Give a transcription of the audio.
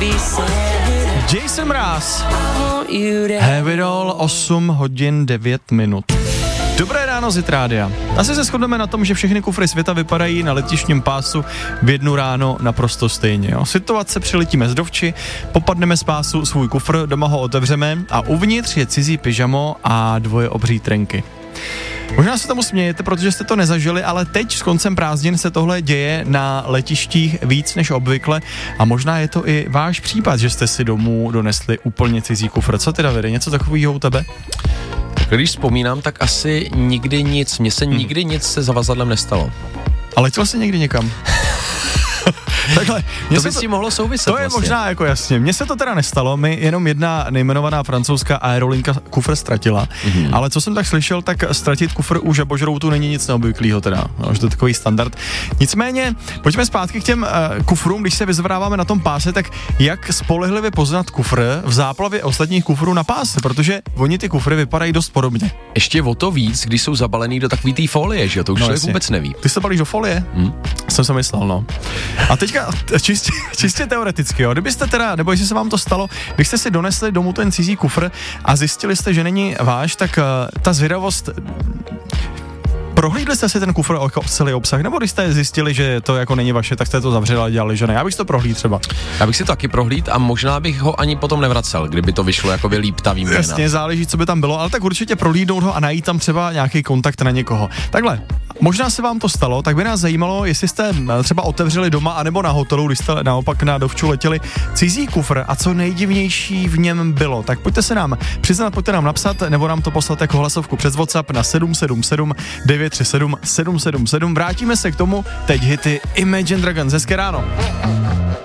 Jason Mraz, Have It All, 8 hodin 9 minut. Dobré ráno z Hit Rádia. Asi se shodneme na tom, že všechny kufry světa vypadají na letištním pásu v 1 ráno naprosto stejně. Jo? Situace, přiletíme z Dovči, popadneme z pásu svůj kufr, doma ho otevřeme a uvnitř je cizí pyžamo a 2 obří trenky. Možná se tomu smějete, protože jste to nezažili, ale teď s koncem prázdnin se tohle děje na letištích víc než obvykle a možná je to i váš případ, že jste si domů donesli úplně cizí kufr. Co ty, Davide, něco takového u tebe? Když vzpomínám, tak asi nikdy nic. Mně se nikdy nic se zavazadlem nestalo. Ale letěl jsi někdy někam? Takhle, to by s tím mohlo souviset. To je vlastně možná jako jasně. Mně se to teda nestalo, mi jenom jedna nejmenovaná francouzská aerolinka kufr ztratila, ale co jsem tak slyšel, tak ztratit kufr u žabožroutu není nic neobvyklého teda, že to je takový standard. Nicméně, pojďme zpátky k těm kufrům, když se vyzvedáváme na tom páse, tak jak spolehlivě poznat kufr v záplavě ostatních kufrů na páse, protože oni ty kufry vypadají dost podobně. Ještě o to víc, když jsou zabalený do takový té folie, že to už člověk vůbec neví. Ty se balíš do folie? Jsem se myslel, no. A teďka čistě teoreticky, jo, kdybyste teda, nebo jestli se vám to stalo, když jste si donesli domů ten cizí kufr a zjistili jste, že není váš, tak ta zvědavost, prohlídli jste si ten kufr jako celý obsah, nebo když jste zjistili, že to jako není vaše, tak jste to zavřeli a dělali, že ne? Já bych to prohlídl třeba. Já bych si to taky prohlídl a možná bych ho ani potom nevracel, kdyby to vyšlo jako líptavý jména. Jasně, záleží, co by tam bylo, ale tak určitě prohlídnout ho a najít tam třeba nějaký kontakt na někoho. Takhle, možná se vám to stalo, tak by nás zajímalo, jestli jste třeba otevřeli doma anebo na hotelu, když jste naopak na Dovču letěli cizí kufr a co nejdivnější v něm bylo. Tak pojďte se nám přiznat, pojďte nám napsat nebo nám to poslat jako hlasovku přes WhatsApp na 777 937 777. Vrátíme se k tomu, teď hity Imagine Dragons. Hezké ráno.